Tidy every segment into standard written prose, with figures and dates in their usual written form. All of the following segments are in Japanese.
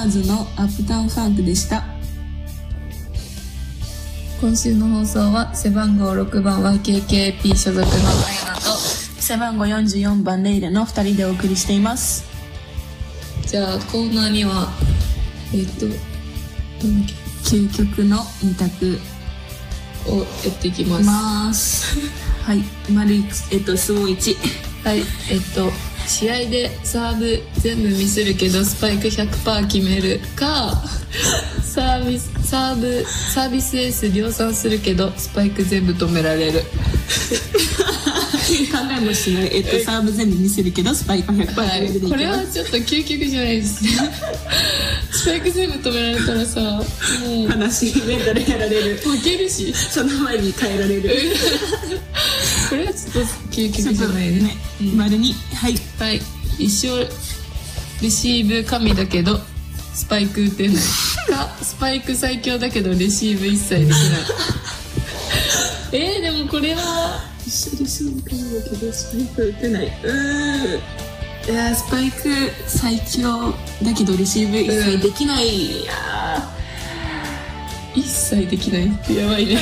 ガーズのアップタウンファンクでした。 今週の放送は背番号6番 YKKAP 所属のあやなと背番号44番レイレの2人でお送りしています。 じゃあコーナーには究極の2択をやっていきます。 はい、質問1。 はい、試合でサーブ全部ミスるけどスパイク 100% 決めるか、サービスエース量産するけどスパイク全部止められる。 考えもしない。サーブ全部見せるけどスパイク 100% 決めるでいきます。 これはちょっと究極じゃないですね。スパイク全部止められたらさ、もう話メンタルやられる。 負けるし、 その前に変えられる。 これはちょっと究極じゃないね。 丸2。はいはい。一生レシーブ神だけどスパイク打てないか、スパイク最強だけどレシーブ一切できない。でもこれは一緒レシーブ神だけどスパイク打てない。いやスパイク最強だけどレシーブ一切できない。いや一切できないってやばいね。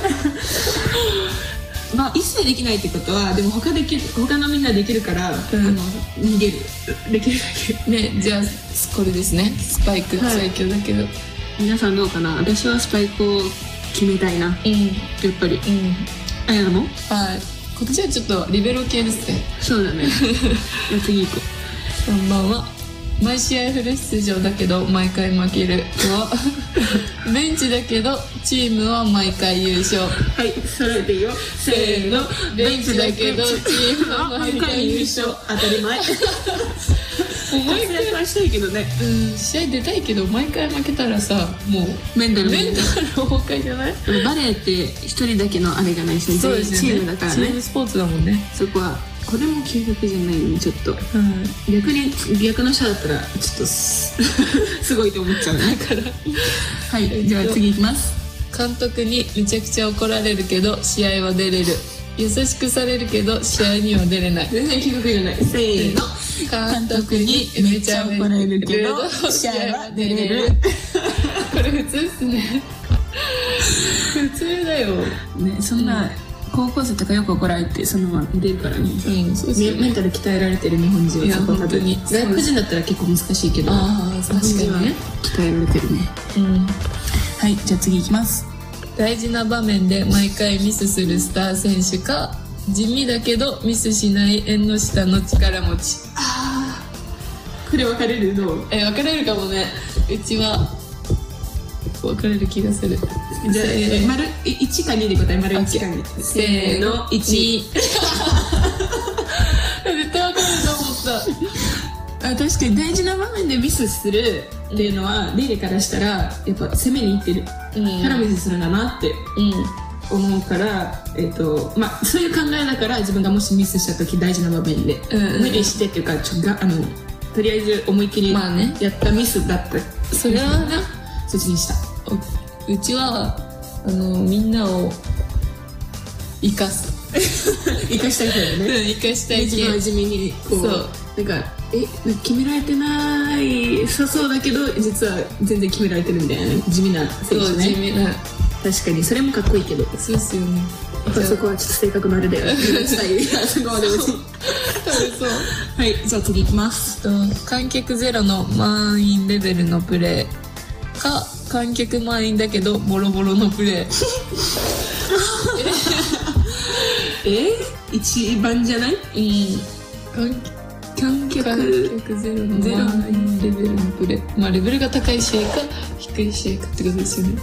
まあ一切できないってことはでも他のみんなできるから、逃げるできるだけね。じゃあこれですね、スパイク最強だけど、 皆さんどうかな。私はスパイクを決めたいな、やっぱり。あやなも？ はい、こっちはちょっとリベロ系ですね。 そうだね。次行こう。3番は毎試合フル出場だけど毎回負けるはベンチだけどチームは毎回優勝。 はい、揃えていいよ。せーの。 ベンチだけどチームは毎回優勝。 当たり前。活躍はしたいけどね。 試合出たいけど毎回負けたらさ、もうメンタル崩壊じゃない？ バレーって一人だけのあれがないし、 そうですね、 チームだからね。 チームスポーツだもんね。 そこはこれも究極じゃないね。ちょっと、逆の人だったらちょっとすごいと思っちゃうね。だからはい、じゃあ次いきます。 監督にめちゃくちゃ怒られるけど試合は出れる。優しくされるけど試合には出れない。 全然究極じゃない。せーの。 監督にめちゃ怒られるけど試合は出れる。これ普通っすね。普通だよね。そんな高校生とかよく怒られてそのまま出るからね。メンタル鍛えられてる日本人は。 いや本当に。 外国人だったら結構難しいけど、 確かにね、 鍛えられてるね。はい、じゃあ次いきます。 大事な場面で毎回ミスするスター選手か、地味だけどミスしない縁の下の力持ち。 これ分かれるの？ 分かれるかもね。うちは分かれる気がする。 じゃあ丸1か2で答え。丸1か2。せーの。1。絶対分かると思った。 確かに大事な場面でミスするっていうのはレイレからしたらやっぱ攻めにいってるからミスするんだなって思うから、そういう考えだから自分がもしミスした時大事な場面で無理してっていうかとりあえず思いっきりやったミスだった、 それはねそっちにした。 うちはみんなを生かす生かしたいからね。 生かしたい一番真面目にこうなんか決められてないそうだけど実は全然決められてるみたいなね。地味な選手ね。 地味な。 確かにそれもかっこいいけど。 そうっすよね。 そこはちょっと性格のあれだよ。そこまで別に。 そう。 はい、じゃあ次いきます。 観客ゼロの満員レベルのプレーか、観客満員だけどボロボロのプレー。 一番じゃない？観客ゼロの満員レベルのプレー。レベルが高い試合か低い試合かってことですよね。